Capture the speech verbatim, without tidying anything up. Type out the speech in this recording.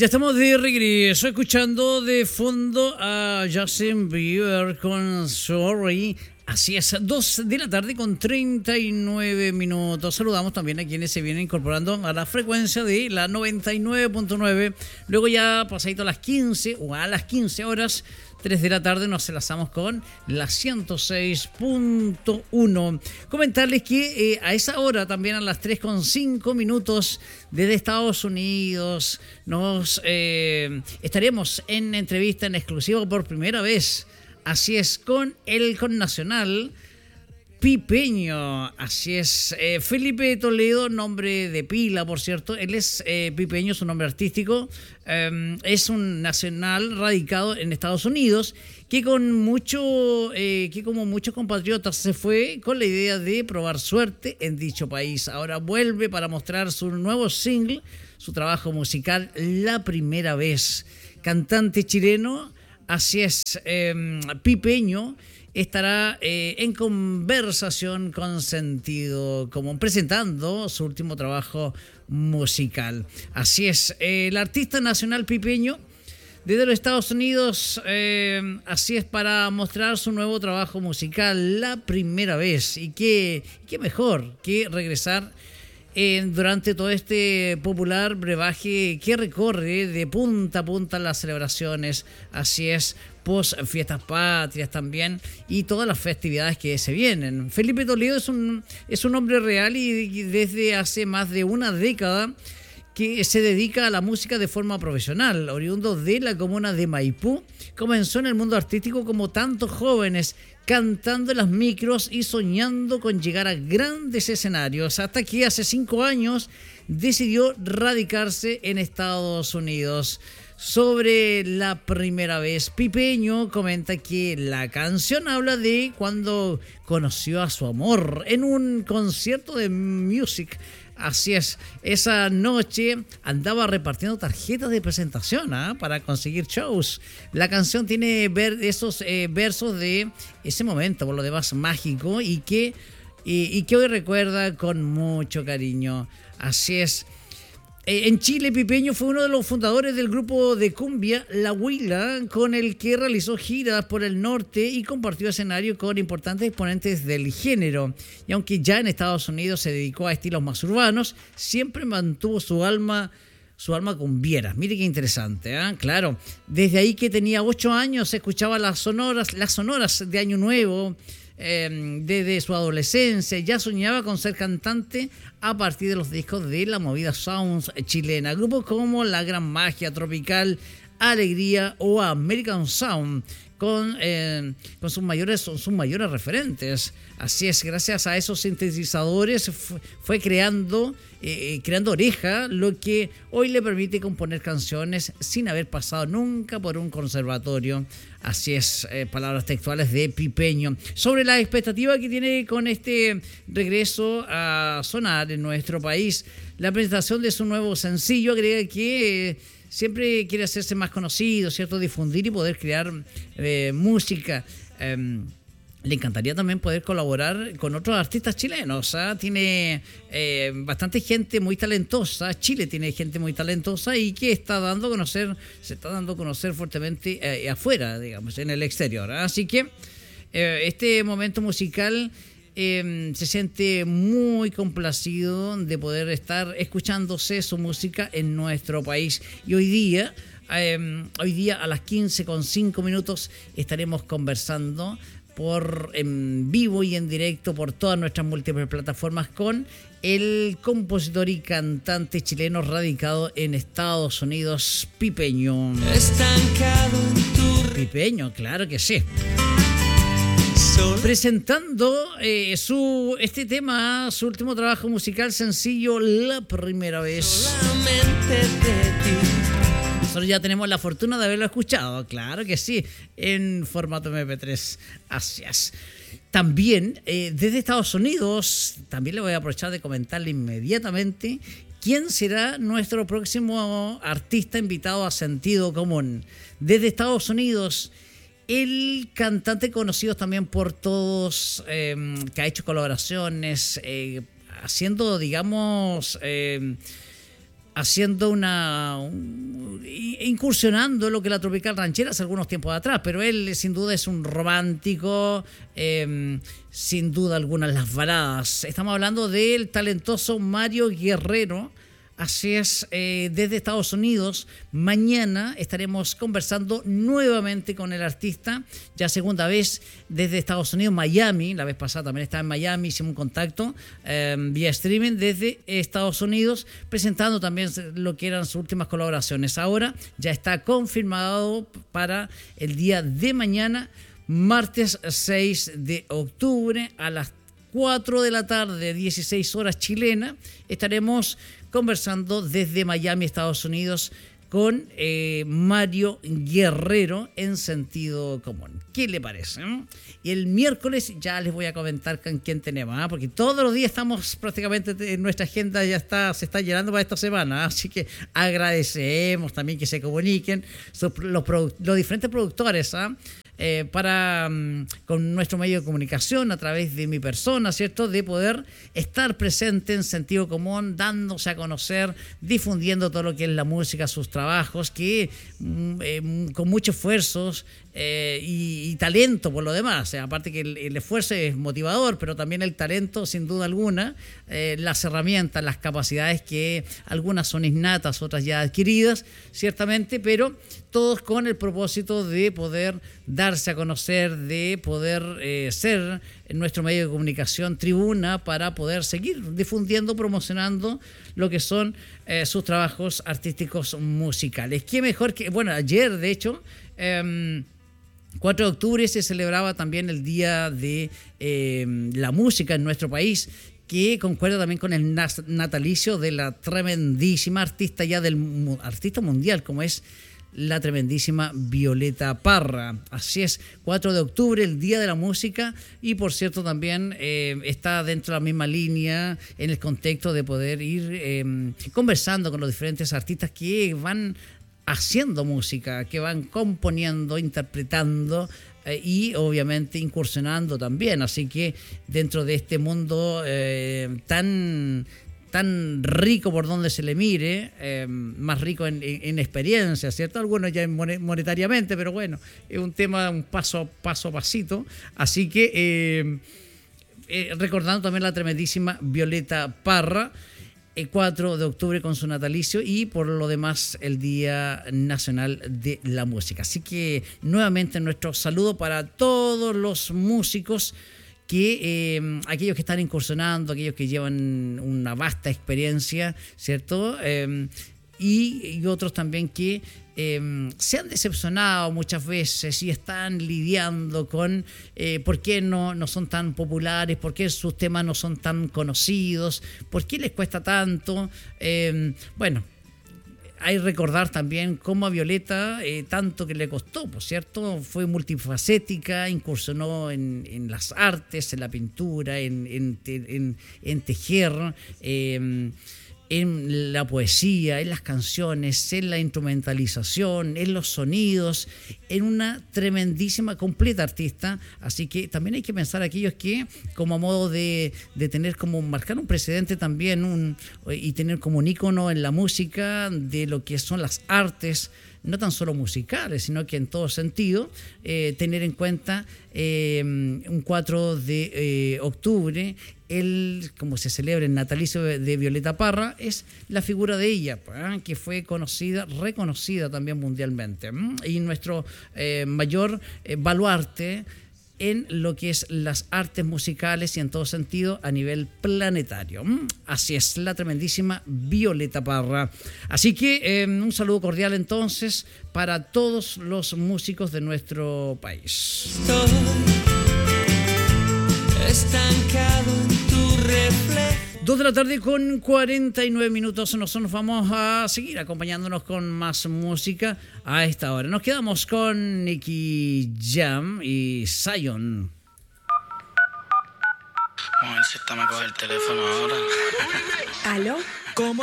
Ya estamos de regreso escuchando de fondo a Justin Bieber con Sorry. Así es, dos de la tarde con treinta y nueve minutos. Saludamos también a quienes se vienen incorporando a la frecuencia de la noventa y nueve punto nueve. Luego ya pasadito a las quince o a las quince horas, tres de la tarde, nos enlazamos con la ciento seis punto uno. Comentarles que eh, a esa hora, también a las tres con cinco minutos, desde Estados Unidos, nos eh, estaremos en entrevista en exclusiva por primera vez. Así es, con el connacional Pipeño. Así es, eh, Felipe Toledo, nombre de pila, por cierto. Él es eh, Pipeño, su nombre artístico. Eh, es un nacional radicado en Estados Unidos que con mucho, eh, que como muchos compatriotas se fue con la idea de probar suerte en dicho país. Ahora vuelve para mostrar su nuevo single, su trabajo musical, La Primera Vez. Cantante chileno. Así es, eh, Pipeño estará eh, en conversación con Sentido Común, presentando su último trabajo musical. Así es, eh, el artista nacional Pipeño, desde los Estados Unidos, eh, así es, para mostrar su nuevo trabajo musical, La Primera Vez. Y qué, qué mejor que regresar Eh, durante todo este popular brebaje que recorre de punta a punta las celebraciones, así es, post fiestas patrias también, y todas las festividades que se vienen. Felipe Toledo es un, es un hombre real y, y desde hace más de una década que se dedica a la música de forma profesional. Oriundo de la comuna de Maipú, comenzó en el mundo artístico como tantos jóvenes, cantando en las micros y soñando con llegar a grandes escenarios, hasta que hace cinco años decidió radicarse en Estados Unidos. Sobre La Primera Vez, Pipeño comenta que la canción habla de cuando conoció a su amor en un concierto de music. Así es, esa noche andaba repartiendo tarjetas de presentación ¿eh? para conseguir shows. La canción tiene ver esos eh, versos de ese momento, por lo demás mágico, y que, y, y que hoy recuerda con mucho cariño. Así es. Eh, en Chile, Pipeño fue uno de los fundadores del grupo de cumbia La Huila, con el que realizó giras por el norte y compartió escenario con importantes exponentes del género. Y aunque ya en Estados Unidos se dedicó a estilos más urbanos, siempre mantuvo su alma, su alma cumbiera. Mire qué interesante, ¿eh? Claro, desde ahí que tenía ocho años escuchaba las sonoras, las sonoras de Año Nuevo. Eh, desde su adolescencia ya soñaba con ser cantante a partir de los discos de la movida Sounds chilena, grupos como La Gran Magia, Tropical, Alegría o American Sound, con, eh, con sus mayores son sus mayores referentes. Así es, gracias a esos sintetizadores fue, fue creando eh, creando oreja, lo que hoy le permite componer canciones sin haber pasado nunca por un conservatorio. Así es, eh, palabras textuales de Pipeño. Sobre la expectativa que tiene con este regreso a sonar en nuestro país, la presentación de su nuevo sencillo agrega que eh, siempre quiere hacerse más conocido, ¿cierto? Difundir y poder crear eh, música. Eh, le encantaría también poder colaborar con otros artistas chilenos. ¿eh? Tiene eh, bastante gente muy talentosa. Chile tiene gente muy talentosa y que está dando a conocer, se está dando a conocer fuertemente eh, afuera, digamos, en el exterior. ¿eh? Así que eh, este momento musical eh, se siente muy complacido de poder estar escuchándose su música en nuestro país. Y hoy día, eh, hoy día a las quince con cinco minutos estaremos conversando por en vivo y en directo por todas nuestras múltiples plataformas con el compositor y cantante chileno radicado en Estados Unidos, Pipeño. Estancado en tu... Pipeño, claro que sí. Presentando eh, su este tema, su último trabajo musical sencillo, La Primera Vez. Solamente de ti. Nosotros ya tenemos la fortuna de haberlo escuchado, claro que sí, en formato eme pe tres. Así es. También, eh, desde Estados Unidos, también le voy a aprovechar de comentarle inmediatamente quién será nuestro próximo artista invitado a Sentido Común. Desde Estados Unidos, el cantante conocido también por todos, eh, que ha hecho colaboraciones, eh, haciendo, digamos... Eh, haciendo una, un, incursionando en lo que la tropical ranchera hace algunos tiempos atrás, pero él sin duda es un romántico, eh, sin duda alguna las baladas. Estamos hablando del talentoso Mario Guerrero. Así es, eh, desde Estados Unidos, mañana estaremos conversando nuevamente con el artista, ya segunda vez desde Estados Unidos, Miami, la vez pasada también estaba en Miami, hicimos un contacto eh, vía streaming desde Estados Unidos, presentando también lo que eran sus últimas colaboraciones. Ahora ya está confirmado para el día de mañana, martes seis de octubre, a las cuatro de la tarde, dieciséis horas chilena, estaremos conversando desde Miami, Estados Unidos, con eh, Mario Guerrero en Sentido Común. ¿Qué le parece? ¿Eh? Y el miércoles ya les voy a comentar con quién tenemos, ¿eh? Porque todos los días estamos prácticamente, en nuestra agenda ya está, se está llenando para esta semana, ¿eh? Así que agradecemos también que se comuniquen los, produ- los diferentes productores, ¿eh? Eh, para um, con nuestro medio de comunicación a través de mi persona, ¿cierto? De poder estar presente en Sentido Común, dándose a conocer, difundiendo todo lo que es la música, sus trabajos, que mm, eh, con muchos esfuerzos eh, y, y talento por lo demás. O sea, aparte que el, el esfuerzo es motivador, pero también el talento, sin duda alguna, eh, las herramientas, las capacidades que algunas son innatas, otras ya adquiridas, ciertamente, pero todos con el propósito de poder darse a conocer, de poder eh, ser en nuestro medio de comunicación tribuna para poder seguir difundiendo, promocionando lo que son eh, sus trabajos artísticos musicales. ¿Qué mejor que, bueno, ayer de hecho, eh, cuatro de octubre se celebraba también el Día de eh, la Música en nuestro país, que concuerda también con el natalicio de la tremendísima artista ya del artista mundial como es la tremendísima Violeta Parra. Así es, cuatro de octubre, el Día de la Música, y por cierto también eh, está dentro de la misma línea en el contexto de poder ir eh, conversando con los diferentes artistas que van haciendo música, que van componiendo, interpretando eh, y obviamente incursionando también. Así que dentro de este mundo eh, tan... tan rico por donde se le mire, eh, más rico en, en, en experiencia, ¿cierto? Algunos ya monetariamente, pero bueno, es un tema, un paso, paso a pasito. Así que eh, eh, recordando también la tremendísima Violeta Parra, el cuatro de octubre con su natalicio y por lo demás el Día Nacional de la Música. Así que nuevamente nuestro saludo para todos los músicos, que eh, aquellos que están incursionando, aquellos que llevan una vasta experiencia, ¿cierto? Eh, y, y otros también que eh, se han decepcionado muchas veces y están lidiando con eh, por qué no, no son tan populares, por qué sus temas no son tan conocidos, por qué les cuesta tanto. Eh, bueno, hay que recordar también cómo a Violeta eh, tanto que le costó, por cierto, fue multifacética, incursionó en, en las artes, en la pintura, en, en, en, en tejer, eh, en la poesía, en las canciones, en la instrumentalización, en los sonidos, en una tremendísima, completa artista. Así que también hay que pensar aquellos que, como a modo de, de tener como marcar un precedente también un, y tener como un ícono en la música de lo que son las artes, no tan solo musicales, sino que en todo sentido, eh, tener en cuenta eh, un cuatro de eh, octubre, el, como se celebra el natalicio de, de Violeta Parra, es la figura de ella, ¿eh? Que fue conocida, reconocida también mundialmente. ¿eh? Y nuestro eh, mayor eh, baluarte en lo que es las artes musicales y en todo sentido a nivel planetario. Así es, la tremendísima Violeta Parra. Así que eh, un saludo cordial entonces para todos los músicos de nuestro país. Estoy estancado en tu reflejo. Dos de la tarde con cuarenta y nueve minutos. Nosotros vamos a seguir acompañándonos con más música a esta hora. Nos quedamos con Nicky Jam y Zion. Vamos a ver si esta me coge el teléfono ahora. ¿Aló? ¿Cómo?